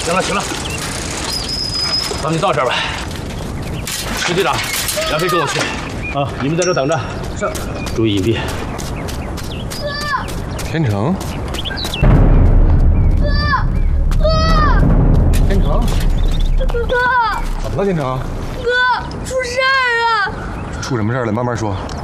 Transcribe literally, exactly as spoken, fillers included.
行了行了，咱们就到这儿吧。石队长，杨飞跟我去。啊，你们在这等着。是。注意隐蔽。 天成。 哥，哥， 天成。 哥， 怎么了，天成？ 哥，出事儿了！ 出什么事儿了？慢慢说。